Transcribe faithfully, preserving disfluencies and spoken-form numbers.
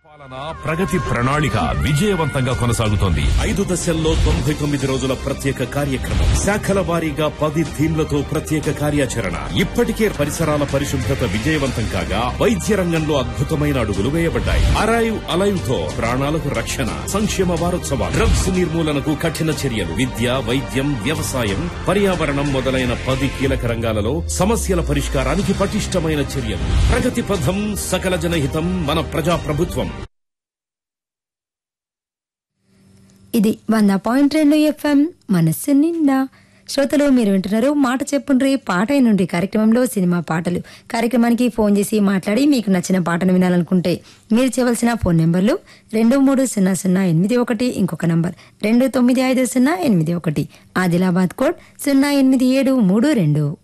పాలన ప్రగతి ప్రణాళిక విజయవంతంగా కొనసాగుతోంది. ఐదు దశల్లో తొంభై తొమ్మిది రోజుల ప్రత్యేక కార్యక్రమం, శాఖల వారీగా పది థీమ్లతో ప్రత్యేక కార్యాచరణ. ఇప్పటికే పరిసరాల పరిశుభ్రత విజయవంతం కాగా వైద్య రంగంలో అద్భుతమైన అడుగులు వేయబడ్డాయి. అరైవ్ అలైవ్ తో ప్రాణాలకు రక్షణ. సంక్షేమ వారోత్సవాలు, డ్రగ్స్ నిర్మూలనకు కఠిన చర్యలు, విద్య, వైద్యం, వ్యవసాయం, పర్యావరణం మొదలైన పది కీలక రంగాలలో సమస్యల పరిష్కారానికి పటిష్టమైన చర్యలు. ప్రగతి పథం, సకల జనహితం, మన ప్రజా ప్రభుత్వం. ఇది వంద పాయింట్ రెండు ఎఫ్ఎం మనస్సు నిండా. శ్రోతలు, మీరు వింటున్నారు మాట చెప్పుండ్రి పాట నుండి కార్యక్రమంలో సినిమా పాటలు. కార్యక్రమానికి ఫోన్ చేసి మాట్లాడి మీకు నచ్చిన పాటను వినాలనుకుంటే మీరు చేయవలసిన ఫోన్ నెంబర్లు రెండు మూడు సున్నా సున్నా ఎనిమిది ఒకటి, ఇంకొక నంబర్ రెండు తొమ్మిది ఐదు సున్నా ఎనిమిది ఒకటి, ఆదిలాబాద్ కోడ్ సున్నా ఎనిమిది ఏడు మూడు రెండు.